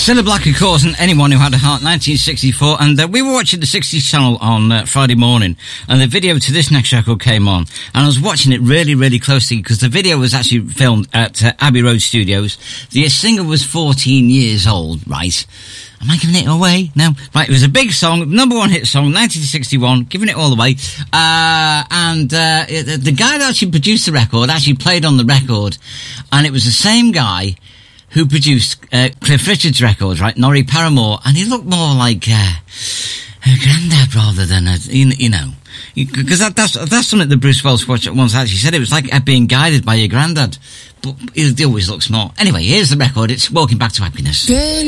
Cilla Black, of course, and Anyone Who Had a Heart, 1964, and we were watching the 60s channel on Friday morning, and the video to this next record came on, and I was watching it really, really closely, because the video was actually filmed at Abbey Road Studios. The singer was 14 years old, right? Am I giving it away? No. Right, it was a big song, number one hit song, 1961, giving it all away. The guy that actually produced the record actually played on the record, and it was the same guy who produced Cliff Richard's records, right? Norrie Paramore, and he looked more like a granddad rather than because that's something that Bruce Welch once actually said. It was like being guided by your granddad, but he always looks small. Anyway, here's the record. It's Walking Back to Happiness.